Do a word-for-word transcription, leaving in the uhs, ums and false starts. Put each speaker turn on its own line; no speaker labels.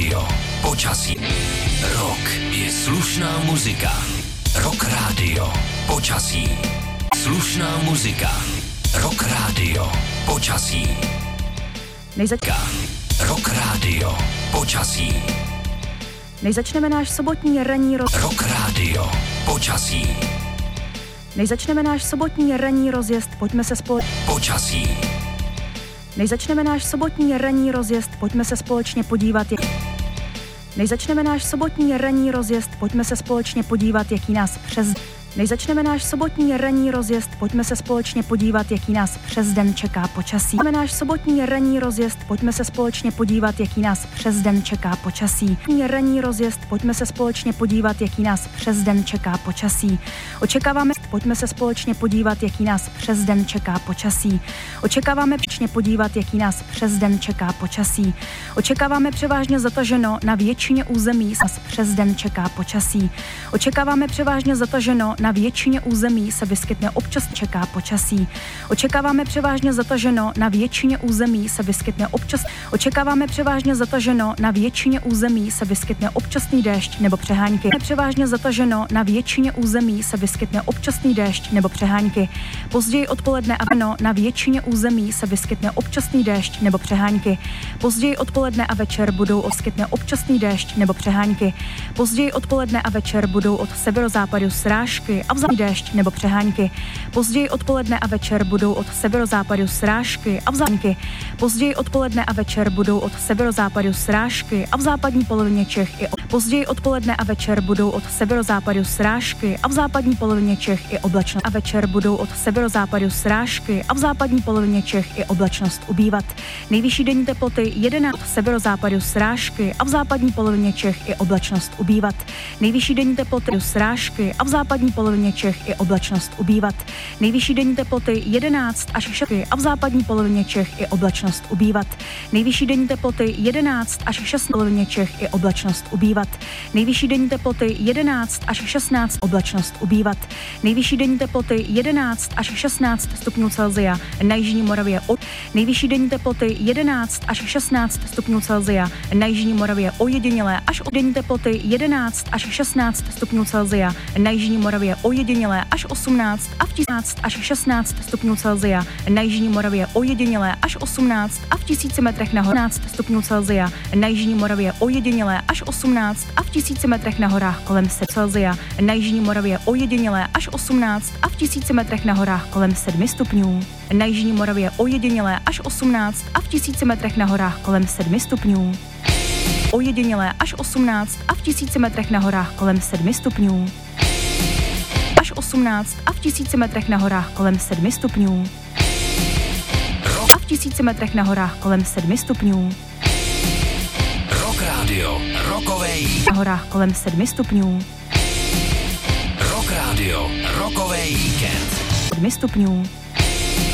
rádio. Počasí. Rock je slušná muzika. Rock rádio. Počasí. Slušná muzika. Rock rádio. Počasí.
Nejzač-
Rock rádio. Počasí.
Než začneme náš sobotní ranní roz...
Rock rádio. Počasí.
Než začneme náš sobotní ranní rozjezd, pojďme se spole...
Počasí.
Než začneme náš sobotní ranní rozjezd, pojďme se společně podívat, jak... Než začneme náš sobotní ranní rozjezd, pojďme se společně podívat, jaký nás přes... Než začneme náš sobotní ranní rozjezd, pojďme se společně podívat, jaký nás přes den čeká počasí. Máme náš sobotní ranní rozjezd, pojďme se společně podívat, jaký nás přes den čeká počasí. Ranní rozjezd, pojďme se společně podívat, jaký nás přes den čeká počasí. Očekáváme, pojďme se společně podívat, jaký nás přes den čeká počasí. Očekáváme přesně podívat, jaký nás přes den čeká počasí. Očekáváme převážně zataženo na většině území nás přes den čeká počasí. Očekáváme převážně zataženo na většině území se vyskytne občas čeká počasí. Očekáváme převážně zataženo na většině území se vyskytne občas. Očekáváme převážně zataženo na většině území se vyskytne občasný déšť nebo přehánky. Převážně zataženo na většině území se vyskytne občasný déšť nebo přehánky. Později odpoledne a no, na většině území se vyskytne občasný déšť nebo přehánky. Později odpoledne a večer budou vyskytne občasný déšť nebo přehánky. Později odpoledne a večer budou od severozápadu srážky a vzápětí déšť nebo přehánky. Později odpoledne a večer budou od severozápadu srážky a vzápětí. Později odpoledne a večer budou od severozápadu srážky a v západní polovině Čech i od... Později odpoledne a večer budou od severozápadu srážky a v západní polovině Čech i oblačnost. A večer budou od severozápadu srážky a v západní polovině Čech i oblačnost ubývat. Nejvyšší denní teploty jedenáct od severozápadu srážky a v západní polovině Čech i oblačnost ubývat. Nejvyšší denní teploty srážky a v západní polovině Čech i oblačnost ubývat. Nejvyšší denní teploty jedenáct až šestnáct a v západní polovině Čech i oblačnost ubývat. Nejvyšší denní teploty jedenáct až šestnáct polovině Čech i oblačnost ubývat. Nejvyšší denní teploty jedenáct až šestnáct oblačnost ubývat. Nejvyšší denní teploty jedenáct až šestnáct stupňů Celsia na jižní Moravě od. Nejvyšší denní teploty jedenáct až šestnáct stupňů Celsia na jižní Moravě ojedinělé až od denní teploty jedenáct až šestnáct stupňů Celsia na jižní Moravě ojedinělé až osmnáct a v tisíc až šestnáct stupňů Celsia na jižní Moravě ojedinělé až osmnáct a v tisíci metrech na horách stupňů Celsia na jižní Moravě ojedinělé až osmnáct a v tisíci metrech na horách kolem sedmi Celsia na jižní Moravě ojedinělé až osmnáct a v tisíci metrech na horách kolem sedmi stupňů. Na jižní Moravě ojedinělé až osmnáct a v tisíci metrech na horách kolem sedmi stupňů. Ojedinělé až osmnáct a v tisíci metrech na horách kolem sedmi stupňů. Až osmnáct a v tisíci metrech na horách kolem sedmi stupňů. A v tisíci metrech na horách kolem sedmi stupňů.
Rock rádio, rokovej.
Na horách kolem sedmi stupňů.
Rock rádio, rokovej víkend.
sedmi stupňů.